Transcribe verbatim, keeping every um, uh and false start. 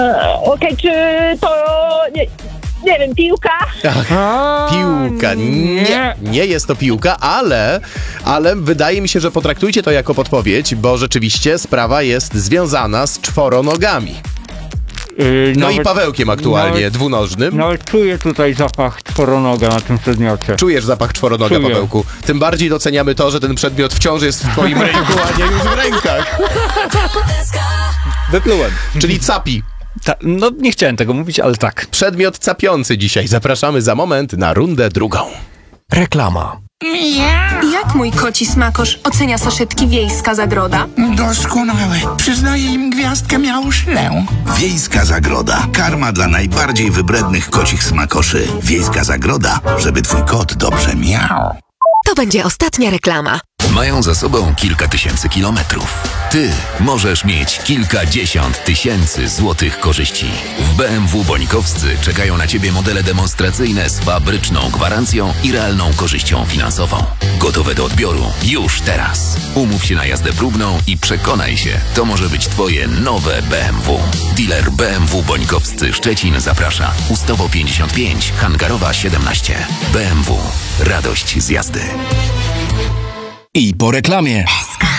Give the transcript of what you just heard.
Okej, czy to... Nie, nie wiem, piłka? Ach, piłka. Nie, nie jest to piłka, ale, ale wydaje mi się, że potraktujcie to jako podpowiedź, bo rzeczywiście sprawa jest związana z czworonogami. Yy, No nawet, i Pawełkiem aktualnie, nawet, dwunożnym. No czuję tutaj zapach czworonoga na tym przedmiocie. Czujesz zapach czworonoga, Czuję. Pawełku. Tym bardziej doceniamy to, że ten przedmiot wciąż jest w twoim ręku, a nie już w rękach. Wyplułem. Czyli capi. Ta, no nie chciałem tego mówić, ale tak. Przedmiot capiący dzisiaj. Zapraszamy za moment na rundę drugą. Reklama. Jak mój koci smakosz ocenia saszetki Wiejska Zagroda? Doskonałe. Przyznaję im gwiazdkę miałszlę. Wiejska Zagroda. Karma dla najbardziej wybrednych kocich smakoszy. Wiejska Zagroda, żeby twój kot dobrze miał. To będzie ostatnia reklama. Mają za sobą kilka tysięcy kilometrów. Ty możesz mieć kilkadziesiąt tysięcy złotych korzyści. W B M W Bonikowscy czekają na Ciebie modele demonstracyjne z fabryczną gwarancją i realną korzyścią finansową. Gotowe do odbioru już teraz. Umów się na jazdę próbną i przekonaj się, to może być Twoje nowe B M W. Dealer B M W Bonikowscy Szczecin zaprasza. Ustowo pięćdziesiąt pięć, Hangarowa siedemnaście. B M W. Radość z jazdy. I po reklamie.